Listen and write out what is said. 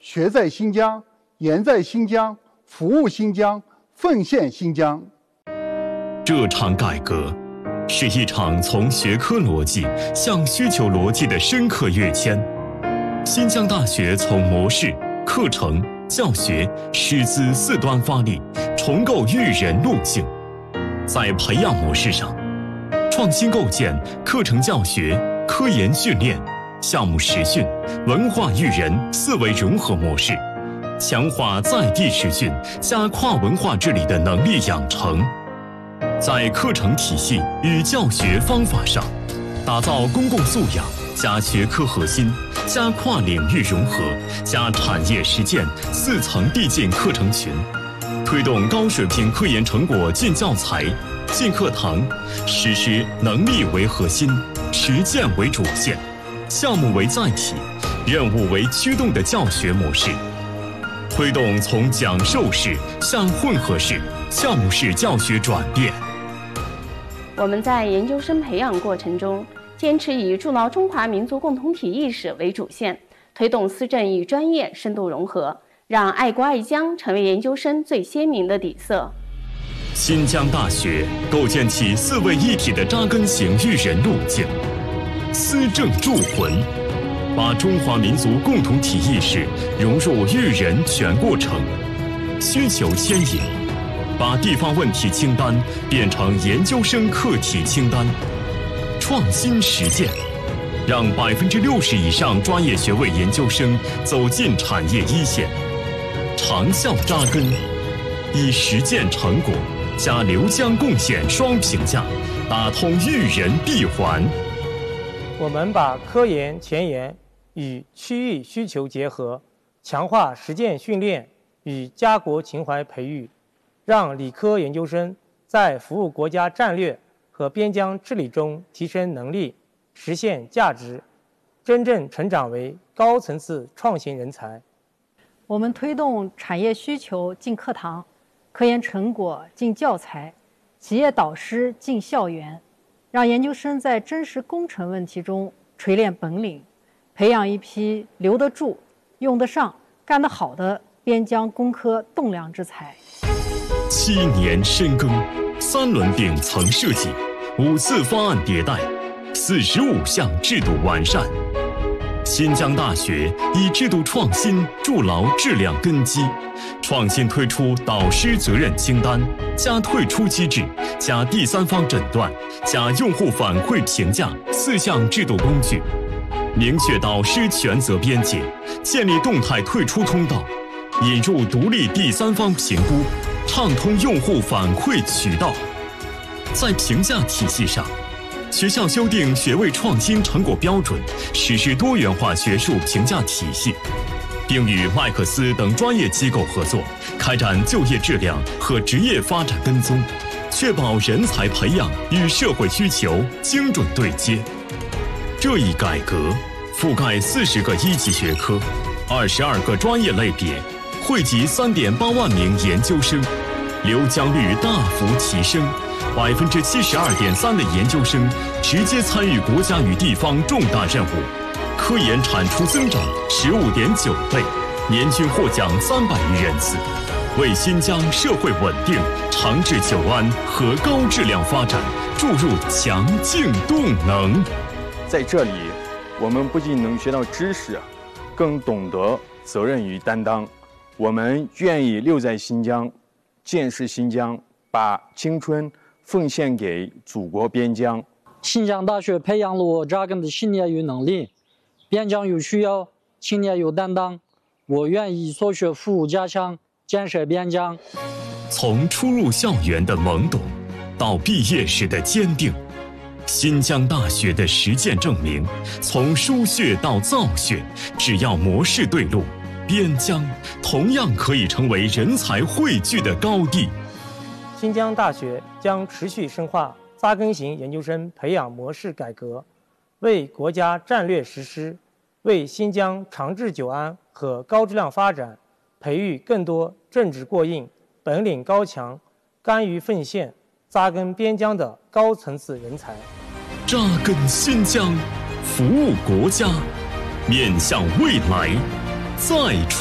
学在新疆，研在新疆，服务新疆，奉献新疆。 这场改革是一场从学科逻辑向需求逻辑的深刻跃迁。新疆大学从模式、课程、教学、师资四端发力，重构育人路径。在培养模式上，创新构建课程教学、科研训练、项目实训、文化育人四维融合模式，强化在地实训加跨文化治理的能力养成。在课程体系与教学方法上，打造公共素养加学科核心加跨领域融合加产业实践四层递进课程群，推动高水平科研成果进教材、进课堂，实施能力为核心、实践为主线、项目为载体、任务为驱动的教学模式，推动从讲授式向混合式、项目式教学转变。 我们在研究生培养过程中，坚持以筑牢中华民族共同体意识为主线，推动思政与专业深度融合，让爱国爱疆成为研究生最鲜明的底色。 新疆大学构建起四位一体的扎根型育人路径，思政铸魂，把中华民族共同体意识融入育人全过程，需求牵引，把地方问题清单变成研究生课题清单，创新实践，让60%以上专业学位研究生走进产业一线，长效扎根，以实践成果加流江贡献双评价，打通育人闭环。 我们把科研前沿与区域需求结合，强化实践训练与家国情怀培育，让理科研究生在服务国家战略和边疆治理中提升能力，实现价值，真正成长为高层次创新人才。 我们推动产业需求进课堂，科研成果进教材，企业导师进校园，让研究生在真实工程问题中锤炼本领，培养一批留得住、用得上、干得好的边疆工科栋梁之才。 7年深耕，3轮顶层设计，5次方案迭代，45项制度完善。新疆大学以制度创新筑牢质量根基，创新推出导师责任清单加退出机制加第三方诊断加用户反馈评价4项制度工具，明确导师权责边界，建立动态退出通道，引入独立第三方评估，畅通用户反馈渠道。在评价体系上，学校修订学位创新成果标准，实施多元化学术评价体系，并与麦克斯等专业机构合作，开展就业质量和职业发展跟踪，确保人才培养与社会需求精准对接。这一改革覆盖40个一级学科，22个专业类别，惠及3.8万名研究生，留江率大幅提升，72.3%的研究生直接参与国家与地方重大任务，科研产出增长15.9倍，年均获奖300余人次，为新疆社会稳定、长治久安和高质量发展注入强劲动能。 在这里，我们不仅能学到知识，更懂得责任与担当。我们愿意留在新疆，建设新疆，把青春奉献给祖国边疆。 新疆大学培养了我扎根的信念与能力。边疆有需要，青年有担当。我愿以所学服务家乡，建设边疆。 从初入校园的懵懂，到毕业时的坚定，新疆大学的实践证明，从输血到造血，只要模式对路，边疆同样可以成为人才汇聚的高地。 新疆大学将持续深化扎根型研究生培养模式改革，为国家战略实施，为新疆长治久安和高质量发展培育更多政治过硬、本领高强、甘于奉献、扎根边疆的高层次人才。 扎根新疆，服务国家，面向未来，再出